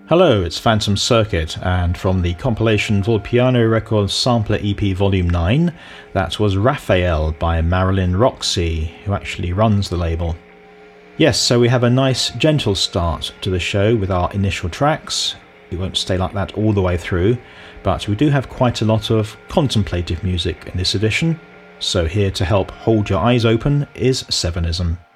Hello, it's Phantom Circuit, and from the compilation Volpiano Records Sampler EP Volume 9, that was Raphael by Marilyn Roxy, who actually runs the label. Yes, so we have a nice gentle start to the show with our initial tracks. We won't stay like that all the way through, but we do have quite a lot of contemplative music in this edition, so here to help hold your eyes open is Sevenism.